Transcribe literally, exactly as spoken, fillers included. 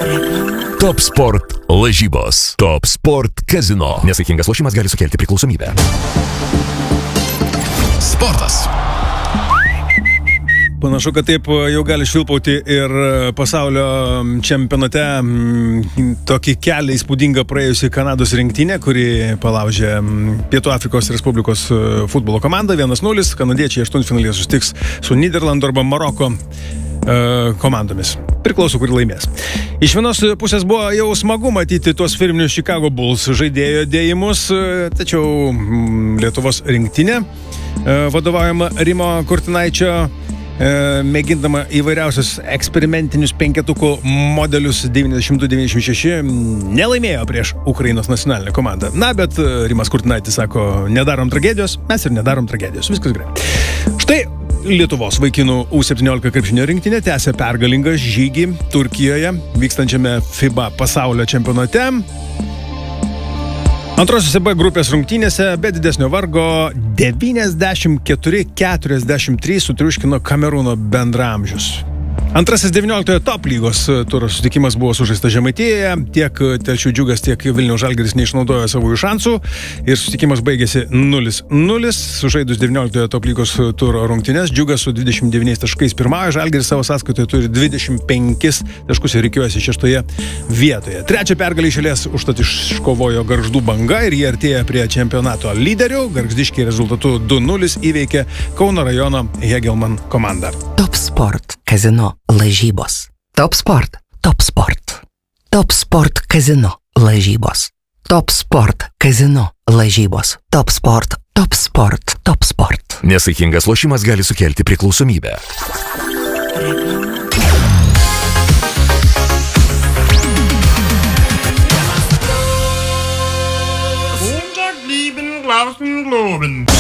Top Sport lažybos. Top Sport kazino. Nesaikingas lošimas gali sukelti priklausomybę. Sportas. Panašu, kad taip jau gali švilpauti ir pasaulio čempionate tokį kelią įspūdingą praėjusi Kanados rinktinė, kuri palaužė Pietų Afrikos Respublikos futbolo komandą vienas nulis. Kanadiečiai aštuntfinalyje susitiks su Nyderlandų arba Maroko komandomis. Priklauso, kuri laimės. Iš vienos pusės buvo jau smagu matyti tuos firminius Chicago Bulls žaidėjo dėjimus, tačiau Lietuvos rinktinė vadovaujama Rimo Kurtinaičio mėgindama įvairiausius eksperimentinius penketukų modelius devyniasdešimt du devyniasdešimt šeši nelaimėjo prieš Ukrainos nacionalinę komandą. Na, bet Rimas Kurtinaitis sako, nedarom tragedijos, mes ir nedarom tragedijos. Viskas gerai. Štai Lietuvos vaikinų U septyniolika krepšinio rinktinė tęsia pergalingą žygį Turkijoje vykstančiame FIBA pasaulio čempionate. Antrosiose B grupės rungtynėse be didesnio vargo devyniasdešimt keturi keturiasdešimt trys sutriuškino Kamerūno bendraamžius. Antrasis devynioliktojo top lygos turo susitikimas buvo sužaistas Žemaitijoje. Tiek Telšių Džiugas, tiek Vilniaus Žalgiris neišnaudojo savųjų šansų ir susitikimas baigėsi nulis nulis. Sužaidus devynioliktojo top lygos turo rungtynes, Džiugas su dvidešimt devyniais taškais pirmauja, Žalgiris savo sąskaitoje turi dvidešimt penkis taškus ir rikiuojasi šeštoje vietoje. Trečią pergalę iš eilės užtat iškovojo Gargždų Banga ir jie artėja prie čempionato lyderių. Gargždiškiai rezultatu du nulis įveikė Kauno rajono Hegelman komandą. Top Sport kazino lažybos. Top Sport, Top Sport. Top Sport kazino lažybos. Top Sport kazino lažybos. Top Sport, Top Sport, Top Sport. Nesaikingas lošimas gali sukelti priklausomybę. Montag lieben Glauben, Globen.